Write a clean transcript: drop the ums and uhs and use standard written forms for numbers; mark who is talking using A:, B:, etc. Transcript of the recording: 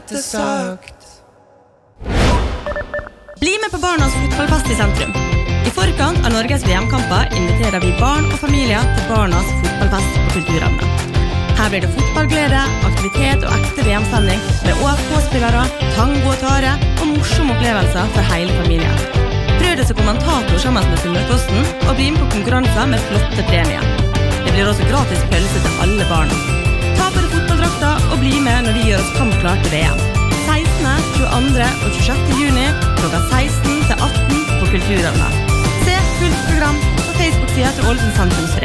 A: lite sagt.
B: Bli med på Barnas fotballfest I sentrum. I forkant av Norges VM-kamper inviterer vi barn og familier til Barnas fotballfest på Kulturhavna. Her blir det fotballglede, aktivitet og ekte VM-sending med OFK-spillere, tango og tare og morsomme opplevelser for hele familien. Prøv det som kommentator sammen med Sunnmørsposten og bli med på konkurranser med flotte premier. Det blir også gratis pølse til alle barna. Ta på deg fotballdrakta og bli med når vi gjør oss kampklar til VM. 16., 22. og 26. juni klokka 16 til 18 på Kulturhavna. Se fullt program på Facebook-siden til Ålesund Sentrumsforening.